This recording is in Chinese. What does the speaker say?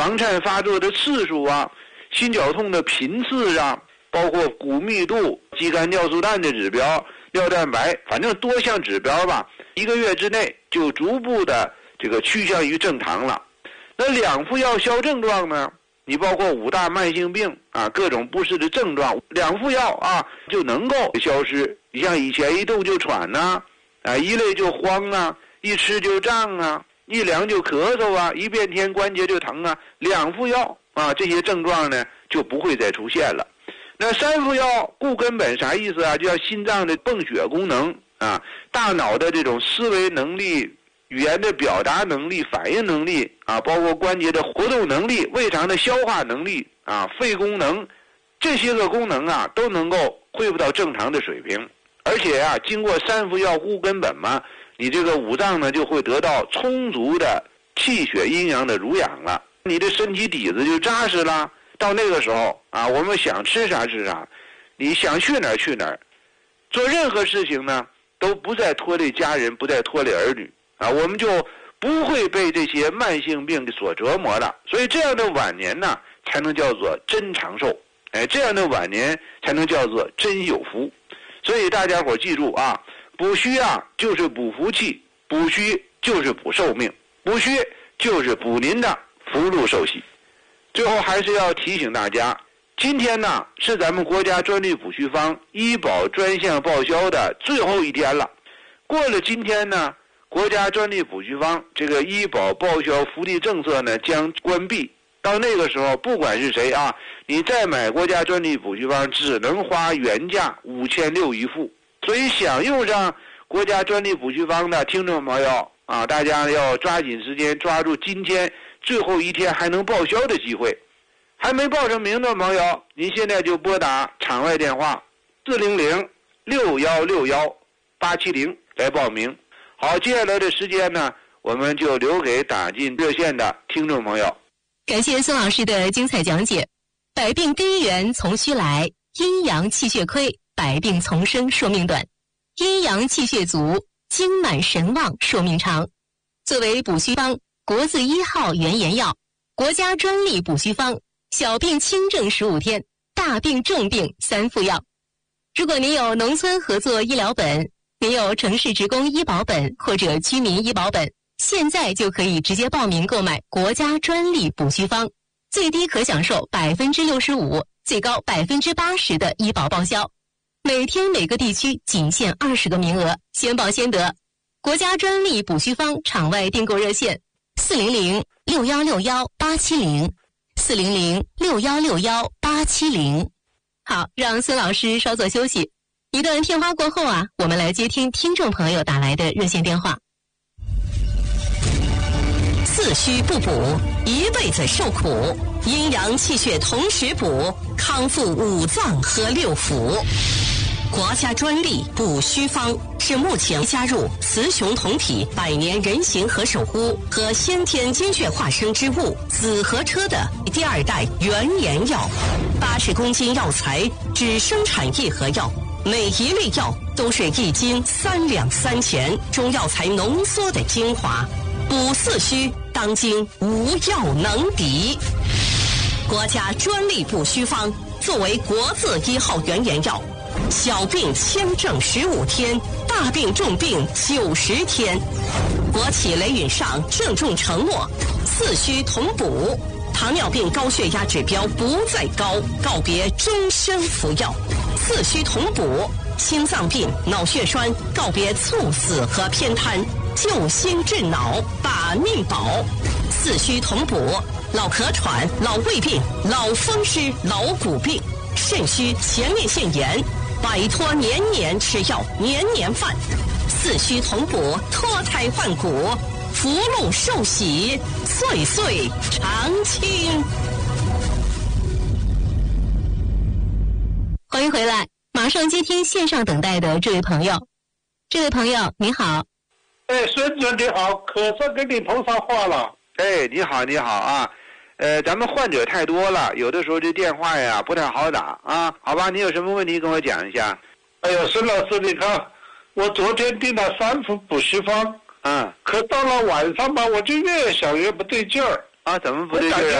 房颤发作的次数啊，心绞痛的频次啊，包括骨密度、肌酐尿素氮的指标、尿蛋白，反正多项指标吧，1个月之内就逐步的这个趋向于正常了。那两副药消症状呢？你包括5大慢性病啊，各种不适的症状，两副药啊就能够消失。你像以前一动就喘呐，一累就慌啊，一吃就胀啊，一凉就咳嗽啊，一变天关节就疼啊，两副药啊，这些症状呢就不会再出现了。那3副药顾根本啥意思啊？就像心脏的泵血功能啊，大脑的这种思维能力、语言的表达能力、反应能力啊，包括关节的活动能力、胃肠的消化能力啊、肺功能，这些个功能啊都能够恢复到正常的水平。而且啊，经过3副药护根本嘛，你这个五脏呢就会得到充足的气血阴阳的濡养了，你的身体底子就扎实了。到那个时候啊，我们想吃啥吃啥，你想去哪儿去哪儿，做任何事情呢都不再拖累家人，不再拖累儿女啊，我们就不会被这些慢性病所折磨了。所以这样的晚年呢，才能叫做真长寿，这样的晚年才能叫做真有福。所以大家伙记住啊，补虚啊就是补福气，补虚就是补寿命，补虚就是补您的福禄寿喜。最后还是要提醒大家，今天呢是咱们国家专利补虚方医保专项报销的最后一天了。过了今天呢，国家专利补虚方这个医保报销福利政策呢将关闭。到那个时候，不管是谁啊，你再买国家专利补虚方只能花原价5600一副。所以想用上国家专利补虚方的听众朋友啊，大家要抓紧时间，抓住今天最后一天还能报销的机会。还没报上名的朋友，您现在就拨打场外电话400-6161-870来报名。好，接下来的时间呢，我们就留给打进热线的听众朋友。 感谢孙老师的精彩讲解。百病第一源从虚来，阴阳气血亏，百病丛生，寿命短；阴阳气血足，精满神旺，寿命长。作为补虚方，国字1号原研药，国家专利补虚方，小病轻症15天，大病重病3副药。如果您有农村合作医疗本，您有城市职工医保本或者居民医保本，现在就可以直接报名购买国家专利补虚方，最低可享受65%，最高80%的医保报销。每天每个地区仅限20个名额，先报先得。国家专利补虚方场外订购热线400-6161-870，400-6161-870。好，让孙老师稍作休息。一段片花过后啊，我们来接听听众朋友打来的热线电话。 四虚不补，一辈子受苦；阴阳气血同时补，康复5脏和6腑。国家专利补虚方是目前加入雌雄同体百年人形和守护和先天精血化生之物紫河车的第2代原研药，80公斤药材只生产1盒药，每一粒药都是1斤3两3钱中药材浓缩的精华，补四虚当今无药能敌。国家专利补虚方作为国字1号原研药，小病轻症15天，大病重病90天。国企雷允上郑重承诺，四虚同补，糖尿病高血压指标不再高，告别终身服药；四虚同补，心脏病、脑血栓告别猝死和偏瘫，救心治脑，把命保；四虚同补，老咳喘、老胃病、老风湿、老骨病，肾虚、前列腺炎，摆脱年年吃药、年年犯；四虚同补，脱胎换骨，福禄寿喜，岁岁长青。 欢迎回来，马上接听线上等待的这位朋友。这位朋友你好。 孙子你好，可是给你通上话了。 你好啊。咱们患者太多了，有的时候这电话呀不太好打啊。好吧，你有什么问题跟我讲一下。 孙老师，你看我昨天订了3副补虚方，可到了晚上吧，我就越想越不对劲儿啊。怎么不对劲儿啊？